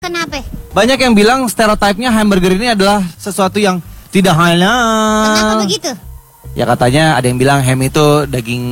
Kenapa? Banyak yang bilang stereotipnya hamburger ini adalah sesuatu yang tidak halal. Kenapa begitu? Ya katanya ada yang bilang ham itu daging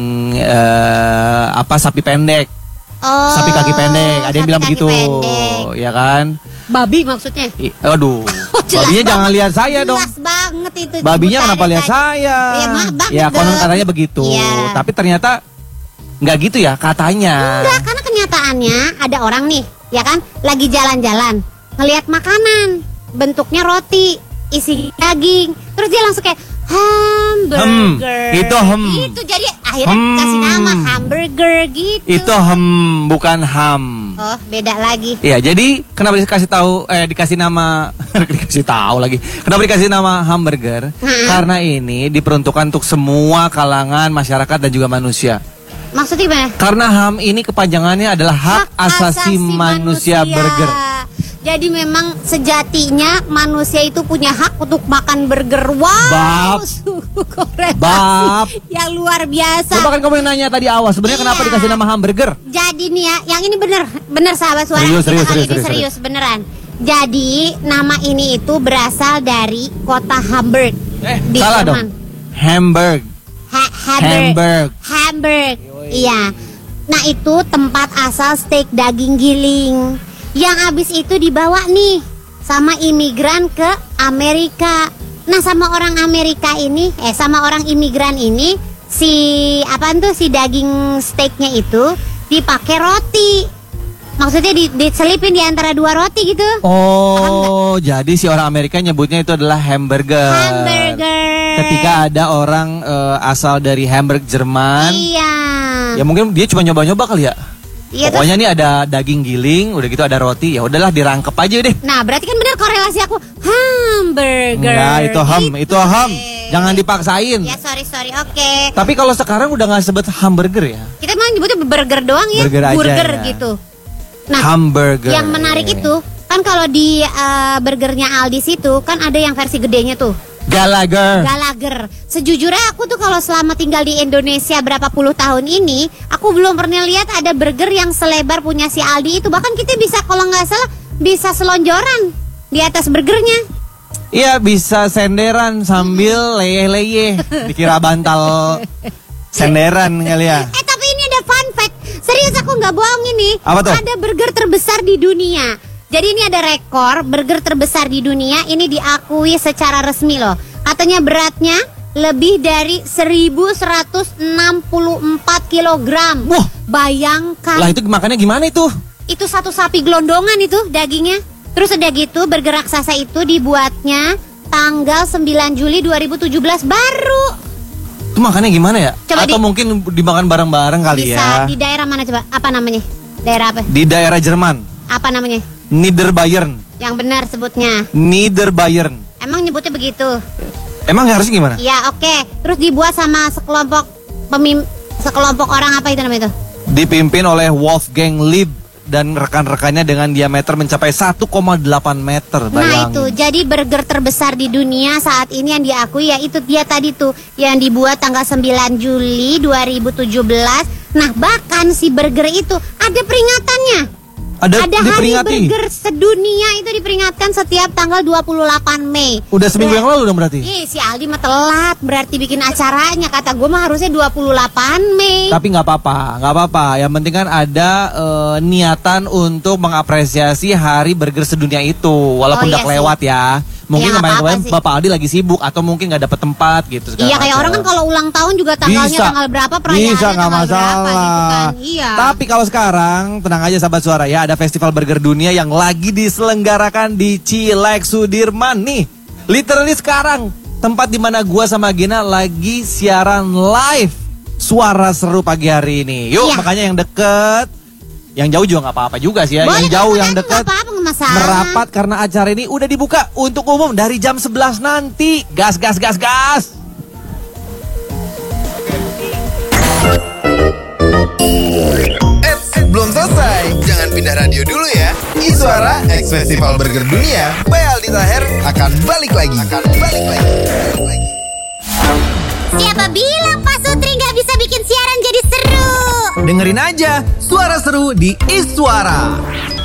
sapi pendek. Oh, Sapi kaki pendek. Ada yang bilang begitu. pendek. Ya kan? Babi maksudnya? Aduh. Babinya jangan lihat saya dong. Jelas banget itu. Babinya kenapa lihat saya? Ya, banget ya konon katanya begitu. Ya. Tapi ternyata nggak gitu ya katanya. Enggak, karena kenyataannya ada orang nih, ya kan, lagi jalan-jalan, ngelihat makanan, bentuknya roti, isi daging, terus dia langsung kayak hamburger. Itu jadi akhirnya kasih nama hamburger gitu. Itu bukan ham. Oh, beda lagi. Iya, jadi kenapa dikasih nama dikasih tahu lagi. Kenapa dikasih nama hamburger? Karena ini diperuntukkan untuk semua kalangan masyarakat dan juga manusia. Maksudnya gimana? Karena HAM ini kepanjangannya adalah hak asasi manusia burger. Jadi memang sejatinya manusia itu punya hak untuk makan burger. Wow, korelasi yang luar biasa. Coba kan kamu yang nanya tadi awal, sebenarnya kenapa dikasih nama hamburger? Jadi nih ya, yang ini bener sahabat suara. Serius beneran. Jadi nama ini itu berasal dari kota Hamburg. Di salah Jerman. dong. Hamburg. Iya. Nah itu tempat asal steak daging giling yang abis itu dibawa nih sama imigran ke Amerika. Nah sama orang imigran ini si daging steaknya itu dipakai roti. Maksudnya diselipin di antara dua roti gitu. Oh, jadi si orang Amerika nyebutnya itu adalah hamburger. Ketika ada orang asal dari Hamburg, Jerman. Iya. Ya mungkin dia cuma nyoba-nyoba kali ya. Iya, pokoknya nih ada daging giling, udah gitu ada roti, ya udahlah dirangkep aja deh. Nah, berarti kan benar korelasi aku hamburger. Nah, itu ham. Jangan dipaksain. Ya, sorry. Oke. Tapi kalau sekarang udah nggak sebut hamburger ya. Kita emang nyebutnya burger doang ya. Burger aja, gitu. Nah, hamburger. Yang menarik itu kan kalau di burgernya Aldi situ kan ada yang versi gedenya tuh. Gallagher. Sejujurnya aku tuh kalau selama tinggal di Indonesia berapa puluh tahun ini, aku belum pernah lihat ada burger yang selebar punya si Aldi itu. Bahkan kita bisa kalau nggak salah bisa selonjoran di atas burgernya. Iya, bisa senderan sambil leyeh-leyeh. Dikira bantal senderan kali ya. Tapi ini ada fun fact. Serius aku nggak bohong ini. Apa tuh? Ada burger terbesar di dunia. Jadi ini ada rekor burger terbesar di dunia. Ini diakui secara resmi loh. Katanya beratnya lebih dari 1164 kilogram. Wah, bayangkan. Lah itu makannya gimana itu? Itu satu sapi gelondongan itu dagingnya. Terus udah gitu burger raksasa itu dibuatnya tanggal 9 Juli 2017 baru. Itu makannya gimana ya? Coba atau mungkin dimakan bareng-bareng kali bisa ya? Di daerah mana coba? Apa namanya? Daerah apa? Di daerah Jerman. Apa namanya? Niederbayern. Yang benar sebutnya Niederbayern. Emang nyebutnya begitu? Emang harusnya gimana? Ya oke. Terus dibuat sama sekelompok orang apa itu namanya itu? Dipimpin oleh Wolfgang Lieb dan rekan-rekannya dengan diameter mencapai 1,8 meter. Bayangin. Nah itu, jadi burger terbesar di dunia saat ini yang diakui ya itu dia tadi tuh yang dibuat tanggal 9 Juli 2017. Nah bahkan si burger itu ada peringatannya. Ada hari burger sedunia itu diperingatkan setiap tanggal 28 Mei. Udah seminggu yang lalu dong berarti? Si Aldi mah telat berarti bikin acaranya. Kata gue mah harusnya 28 Mei. Tapi nggak apa-apa. Yang penting kan ada niatan untuk mengapresiasi hari burger sedunia itu. Walaupun udah kelewat ya. Mungkin kemarin Bapak Aldi lagi sibuk atau mungkin nggak dapet tempat gitu. Iya kayak orang kan kalau ulang tahun juga tanggalnya tanggal berapa, perayaannya bisa, tanggal masalah. berapa gitu kan. Iya. Tapi kalau sekarang tenang aja sahabat suara ya, ada festival burger dunia yang lagi diselenggarakan di Cilex Sudirman nih. Literally sekarang tempat dimana gua sama Gina lagi siaran live Suara Seru pagi hari ini. Yuk makanya yang deket, yang jauh juga nggak apa-apa juga sih ya. Boleh, yang jauh yang dekat merapat karena acara ini udah dibuka untuk umum dari jam 11 nanti. Gas. Belum selesai, jangan pindah radio dulu ya. Iswara X Festival Burger Dunia by Aldi Taher akan balik lagi. Siapa bilang Pak Sutri nggak bisa bikin siaran jadi seru? Dengerin aja Suara Seru di Iswara.